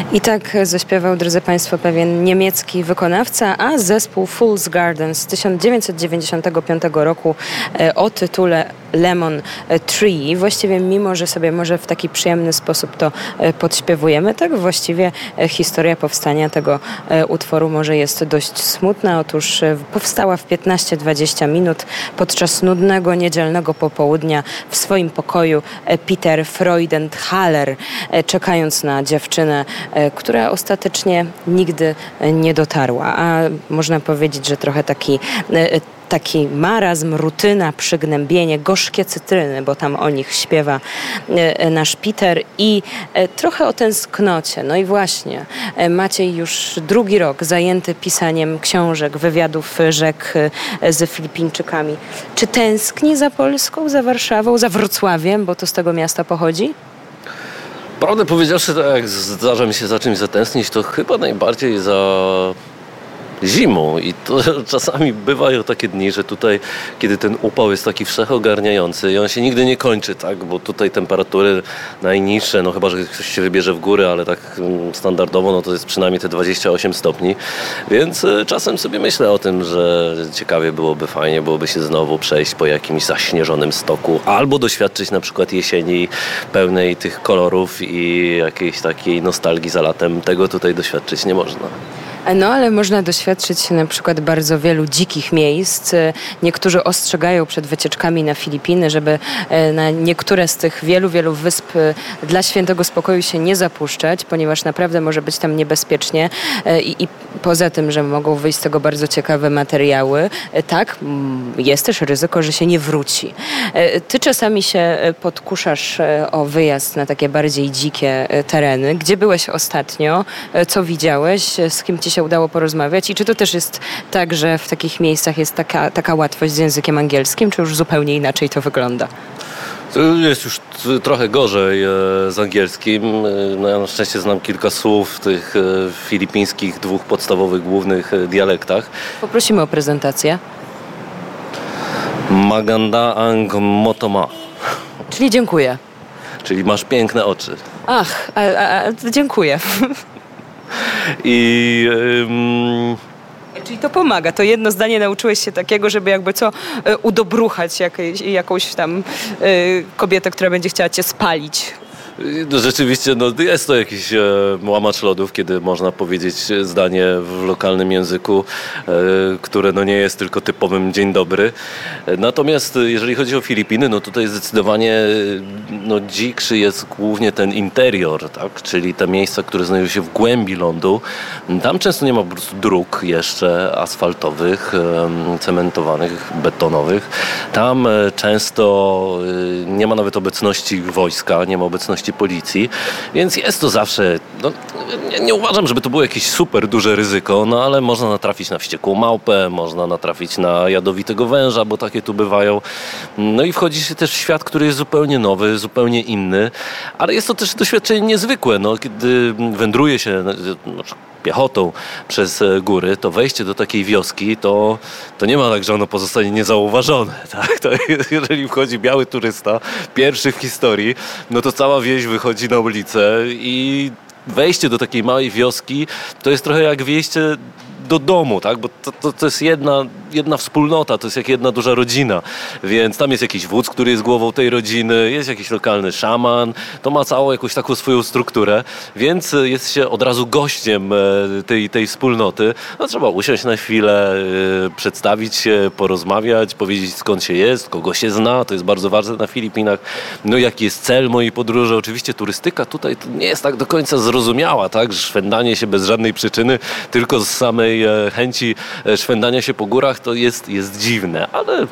I tak zaśpiewał, drodzy Państwo, pewien niemiecki wykonawca, a zespół Fool's Garden z 1995 roku o tytule Lemon Tree. Właściwie mimo, że sobie może w taki przyjemny sposób to podśpiewujemy, tak właściwie historia powstania tego utworu może jest dość smutna. Otóż powstała w 15-20 minut podczas nudnego niedzielnego popołudnia w swoim pokoju Peter Freudenthaler, czekając na dziewczynę, która ostatecznie nigdy nie dotarła. A można powiedzieć, że trochę taki marazm, rutyna, przygnębienie, gorzkie cytryny, bo tam o nich śpiewa nasz Peter i trochę o tęsknocie. No i właśnie, Maciej już drugi rok zajęty pisaniem książek, wywiadów rzek z Filipińczykami. Czy tęskni za Polską, za Warszawą, za Wrocławiem, bo to z tego miasta pochodzi? Prawdę powiedziawszy, tak jak zdarza mi się za czymś zatęsknić, to chyba najbardziej za zimą i to czasami bywają takie dni, że tutaj, kiedy ten upał jest taki wszechogarniający i on się nigdy nie kończy, tak, bo tutaj temperatury najniższe, no chyba, że ktoś się wybierze w górę, ale tak standardowo, no to jest przynajmniej te 28 stopni, więc czasem sobie myślę o tym, że ciekawie fajnie byłoby się znowu przejść po jakimś zaśnieżonym stoku, albo doświadczyć na przykład jesieni pełnej tych kolorów i jakiejś takiej nostalgii za latem. Tego tutaj doświadczyć nie można. No, ale można doświadczyć na przykład bardzo wielu dzikich miejsc. Niektórzy ostrzegają przed wycieczkami na Filipiny, żeby na niektóre z tych wielu wysp dla świętego spokoju się nie zapuszczać, ponieważ naprawdę może być tam niebezpiecznie i poza tym, że mogą wyjść z tego bardzo ciekawe materiały, tak, jest też ryzyko, że się nie wróci. Ty czasami się podkuszasz o wyjazd na takie bardziej dzikie tereny. Gdzie byłeś ostatnio? Co widziałeś? Z kim ci się udało porozmawiać i czy to też jest tak, że w takich miejscach jest taka łatwość z językiem angielskim, czy już zupełnie inaczej to wygląda? To jest już trochę gorzej z angielskim. No ja na szczęście znam kilka słów w tych filipińskich dwóch podstawowych głównych dialektach. Poprosimy o prezentację. Maganda ang motoma. Czyli dziękuję. Czyli masz piękne oczy. Ach, dziękuję. Czyli to pomaga. To jedno zdanie nauczyłeś się takiego, żeby jakby udobruchać jakąś tam kobietę, która będzie chciała cię spalić. No rzeczywiście, jest to jakiś łamacz lodów, kiedy można powiedzieć zdanie w lokalnym języku, które nie jest tylko typowym dzień dobry. Natomiast jeżeli chodzi o Filipiny, tutaj zdecydowanie dzikszy jest głównie ten interior, tak? Czyli te miejsca, które znajdują się w głębi lądu. Tam często nie ma po prostu dróg jeszcze asfaltowych, cementowanych, betonowych. Tam często nie ma nawet obecności wojska, nie ma obecności policji, więc jest to zawsze, nie uważam, żeby to było jakieś super duże ryzyko, ale można natrafić na wściekłą małpę, można natrafić na jadowitego węża, bo takie tu bywają. No i wchodzi się też w świat, który jest zupełnie nowy, zupełnie inny, ale jest to też doświadczenie niezwykłe, kiedy wędruje się na przykład piechotą przez góry, to wejście do takiej wioski, to nie ma tak, że ono pozostanie niezauważone. Tak? To jeżeli wchodzi biały turysta, pierwszy w historii, to cała wieś wychodzi na ulicę i wejście do takiej małej wioski to jest trochę jak wejście do domu, tak? Bo to jest jedna wspólnota, to jest jak jedna duża rodzina, więc tam jest jakiś wódz, który jest głową tej rodziny, jest jakiś lokalny szaman, to ma całą jakąś taką swoją strukturę, więc jest się od razu gościem tej wspólnoty. Trzeba usiąść na chwilę, przedstawić się, porozmawiać, powiedzieć skąd się jest, kogo się zna, to jest bardzo ważne na Filipinach. Jaki jest cel mojej podróży? Oczywiście turystyka tutaj to nie jest tak do końca zrozumiała, tak? Szwendanie się bez żadnej przyczyny, tylko z samej chęci szwendania się po górach, to jest dziwne, ale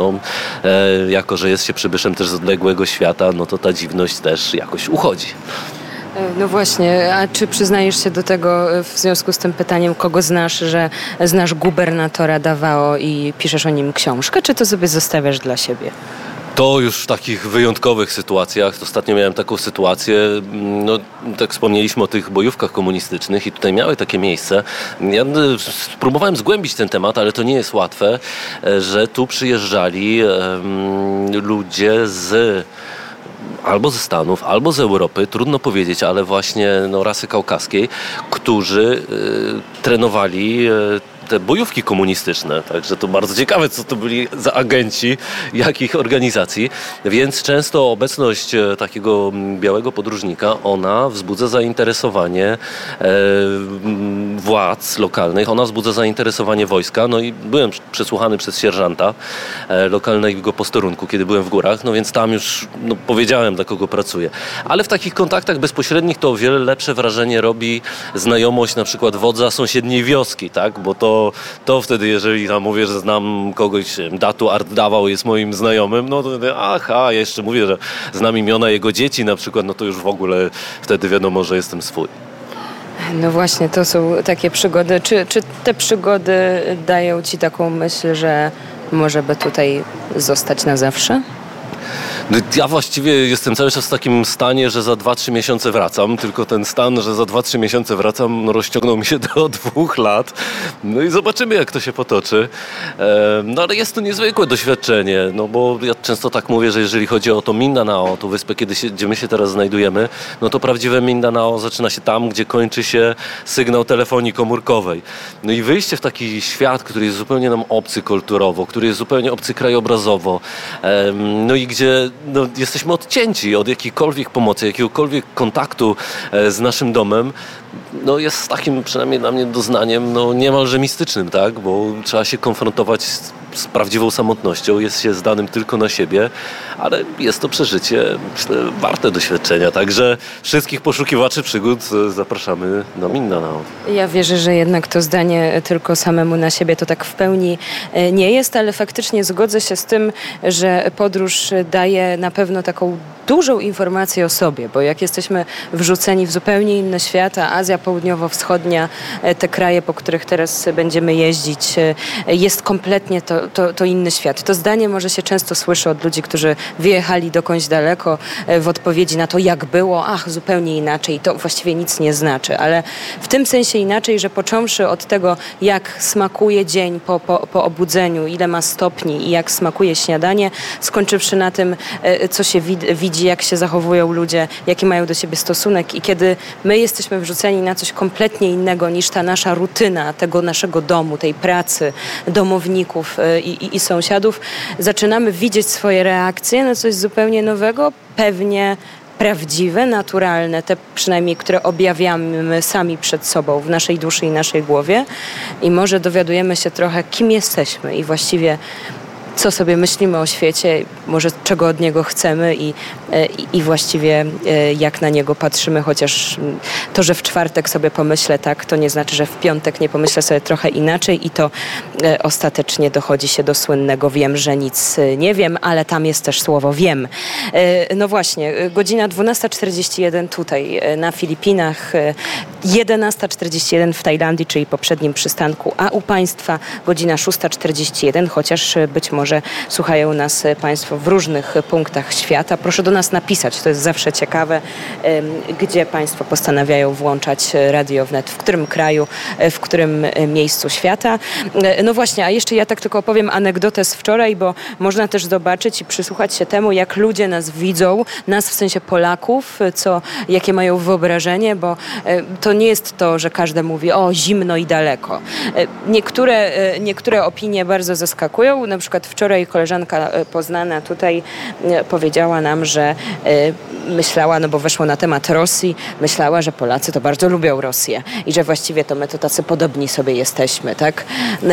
jako, że jest się przybyszem też z odległego świata, to ta dziwność też jakoś uchodzi. No właśnie, a czy przyznajesz się do tego w związku z tym pytaniem, kogo znasz, że znasz gubernatora Davao i piszesz o nim książkę, czy to sobie zostawiasz dla siebie? To już w takich wyjątkowych sytuacjach. Ostatnio miałem taką sytuację, tak wspomnieliśmy o tych bojówkach komunistycznych i tutaj miały takie miejsce. Ja spróbowałem zgłębić ten temat, ale to nie jest łatwe, że tu przyjeżdżali ludzie z albo ze Stanów, albo z Europy, trudno powiedzieć, ale właśnie rasy kaukaskiej, którzy trenowali te bojówki komunistyczne. Także to bardzo ciekawe, co to byli za agenci, jakich organizacji. Więc często obecność takiego białego podróżnika, ona wzbudza zainteresowanie władz lokalnych, ona wzbudza zainteresowanie wojska. No i byłem przesłuchany przez sierżanta lokalnego posterunku, kiedy byłem w górach, no więc tam już powiedziałem, dla kogo pracuję. Ale w takich kontaktach bezpośrednich to o wiele lepsze wrażenie robi znajomość na przykład wodza sąsiedniej wioski, tak? Bo to wtedy, jeżeli tam mówię, że znam kogoś, Datu Ardawał jest moim znajomym, no to jeszcze mówię, że znam imiona jego dzieci na przykład, no to już w ogóle wtedy wiadomo, że jestem swój. No właśnie, to są takie przygody. Czy te przygody dają ci taką myśl, że może by tutaj zostać na zawsze? Ja właściwie jestem cały czas w takim stanie, że za 2-3 miesiące wracam, tylko ten stan, że za 2-3 miesiące wracam, rozciągnął mi się do 2 lat. No i zobaczymy, jak to się potoczy. No ale jest to niezwykłe doświadczenie, no bo ja często tak mówię, że jeżeli chodzi o to Mindanao, tą wyspę, gdzie my się teraz znajdujemy, no to prawdziwe Mindanao zaczyna się tam, gdzie kończy się sygnał telefonii komórkowej. No i wyjście w taki świat, który jest zupełnie nam obcy kulturowo, który jest zupełnie obcy krajobrazowo, no i gdzie jesteśmy odcięci od jakiejkolwiek pomocy, jakiegokolwiek kontaktu z naszym domem, jest takim przynajmniej dla mnie doznaniem niemalże mistycznym, tak? Bo trzeba się konfrontować z prawdziwą samotnością, jest się zdanym tylko na siebie, ale jest to przeżycie, myślę, warte doświadczenia. Także wszystkich poszukiwaczy przygód zapraszamy na Mindanao. Ja wierzę, że jednak to zdanie tylko samemu na siebie to tak w pełni nie jest, ale faktycznie zgodzę się z tym, że podróż daje na pewno taką dużą informację o sobie, bo jak jesteśmy wrzuceni w zupełnie inny świat, a Azja Południowo-Wschodnia, te kraje, po których teraz będziemy jeździć, jest kompletnie to inny świat. To zdanie może się często słyszy od ludzi, którzy wyjechali dokądś daleko w odpowiedzi na to, jak było, zupełnie inaczej. To właściwie nic nie znaczy, ale w tym sensie inaczej, że począwszy od tego, jak smakuje dzień po obudzeniu, ile ma stopni i jak smakuje śniadanie, skończywszy na tym, co się widzi, jak się zachowują ludzie, jaki mają do siebie stosunek i kiedy my jesteśmy wrzuceni na coś kompletnie innego niż ta nasza rutyna tego naszego domu, tej pracy, domowników i sąsiadów, zaczynamy widzieć swoje reakcje na coś zupełnie nowego, pewnie prawdziwe, naturalne, te przynajmniej, które objawiamy sami przed sobą w naszej duszy i naszej głowie i może dowiadujemy się trochę, kim jesteśmy i właściwie co sobie myślimy o świecie, może czego od niego chcemy i właściwie jak na niego patrzymy, chociaż to, że w czwartek sobie pomyślę tak, to nie znaczy, że w piątek nie pomyślę sobie trochę inaczej i to ostatecznie dochodzi się do słynnego wiem, że nic nie wiem, ale tam jest też słowo wiem. No właśnie, godzina 12:41 tutaj na Filipinach, 11:41 w Tajlandii, czyli poprzednim przystanku, a u Państwa godzina 6:41, chociaż być może słuchają nas Państwo w różnych punktach świata. Proszę do nas napisać, to jest zawsze ciekawe, gdzie Państwo postanawiają włączać Radio Wnet, w którym kraju, w którym miejscu świata. No właśnie, a jeszcze ja tak tylko opowiem anegdotę z wczoraj, bo można też zobaczyć i przysłuchać się temu, jak ludzie nas widzą, nas w sensie Polaków, jakie mają wyobrażenie, bo to nie jest to, że każdy mówi o zimno i daleko. Niektóre opinie bardzo zaskakują, na przykład wczoraj koleżanka poznana tutaj powiedziała nam, że myślała, bo weszło na temat Rosji, myślała, że Polacy to bardzo lubią Rosję i że właściwie to my to tacy podobni sobie jesteśmy, tak?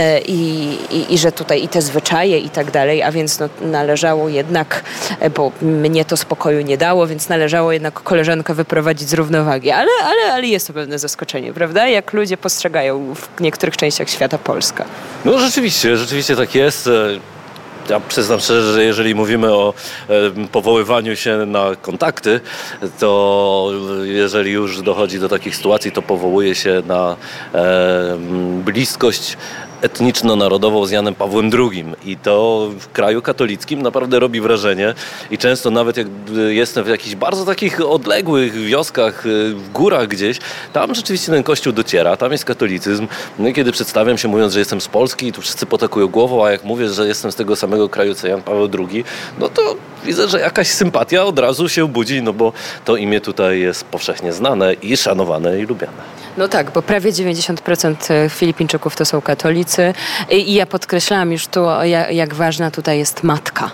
I że tutaj i te zwyczaje i tak dalej, a więc należało jednak, bo mnie to spokoju nie dało, więc należało jednak koleżankę wyprowadzić z równowagi. Ale jest to pewne zaskoczenie, prawda? Jak ludzie postrzegają w niektórych częściach świata Polskę. No rzeczywiście tak jest. Ja przyznam szczerze, że jeżeli mówimy o powoływaniu się na kontakty, to jeżeli już dochodzi do takich sytuacji, to powołuje się na bliskość etniczno-narodową z Janem Pawłem II i to w kraju katolickim naprawdę robi wrażenie i często nawet jak jestem w jakichś bardzo takich odległych wioskach, w górach gdzieś, tam rzeczywiście ten kościół dociera, tam jest katolicyzm. No i kiedy przedstawiam się mówiąc, że jestem z Polski, to wszyscy potakują głową, a jak mówię, że jestem z tego samego kraju co Jan Paweł II, no to widzę, że jakaś sympatia od razu się budzi, no bo to imię tutaj jest powszechnie znane i szanowane i lubiane. No tak, bo prawie 90% Filipińczyków to są katolicy i ja podkreślałam już tu, jak ważna tutaj jest matka.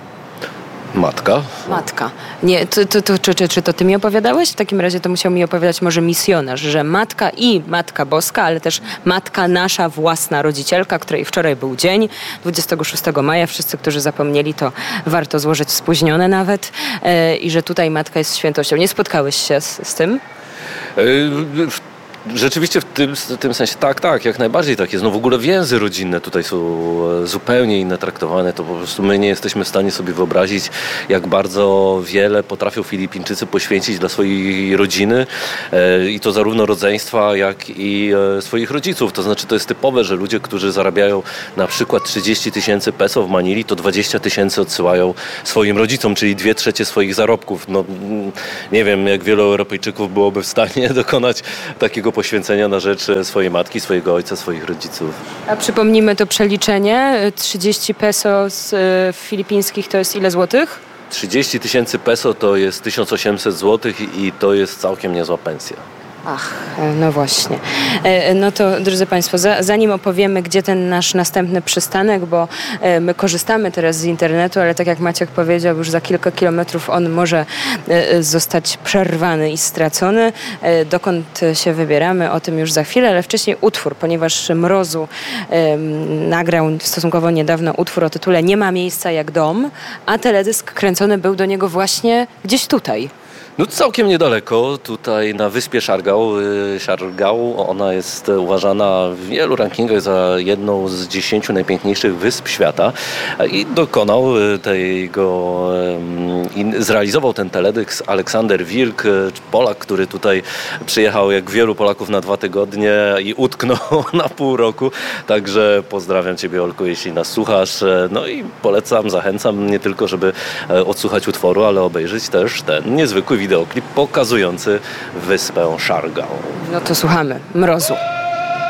Matka? Matka. Nie, czy to ty mi opowiadałeś? W takim razie to musiał mi opowiadać może misjonarz, że matka i Matka Boska, ale też matka nasza własna rodzicielka, której wczoraj był dzień, 26 maja. Wszyscy, którzy zapomnieli, to warto złożyć spóźnione nawet i że tutaj matka jest świętością. Nie spotkałeś się z tym? Rzeczywiście w tym sensie tak, jak najbardziej tak jest. No w ogóle więzy rodzinne tutaj są zupełnie inne traktowane. To po prostu my nie jesteśmy w stanie sobie wyobrazić, jak bardzo wiele potrafią Filipińczycy poświęcić dla swojej rodziny i to zarówno rodzeństwa, jak i swoich rodziców. To znaczy to jest typowe, że ludzie, którzy zarabiają na przykład 30 000 peso w Manili, to 20 000 odsyłają swoim rodzicom, czyli 2/3 swoich zarobków. No nie wiem, jak wielu Europejczyków byłoby w stanie dokonać takiego poświęcenia na rzecz swojej matki, swojego ojca, swoich rodziców. A przypomnijmy to przeliczenie. 30 peso z filipińskich to jest ile złotych? 30 000 peso to jest 1800 zł i to jest całkiem niezła pensja. Ach, no właśnie. No to, drodzy Państwo, zanim opowiemy, gdzie ten nasz następny przystanek, bo my korzystamy teraz z internetu, ale tak jak Maciek powiedział, już za kilka kilometrów on może zostać przerwany i stracony. Dokąd się wybieramy, o tym już za chwilę, ale wcześniej utwór, ponieważ Mrozu nagrał stosunkowo niedawno utwór o tytule Nie ma miejsca jak dom, a teledysk kręcony był do niego właśnie gdzieś tutaj. No całkiem niedaleko, tutaj na wyspie Siargao. Ona jest uważana w wielu rankingach za jedną z 10 najpiękniejszych wysp świata i dokonał zrealizował ten teledysk Aleksander Wilk, Polak, który tutaj przyjechał jak wielu Polaków na 2 tygodnie i utknął na pół roku. Także pozdrawiam Ciebie, Olku, jeśli nas słuchasz. No i polecam, zachęcam nie tylko, żeby odsłuchać utworu, ale obejrzeć też ten niezwykły wideoklip pokazujący wyspę Siargao. No to słuchamy Mrozu.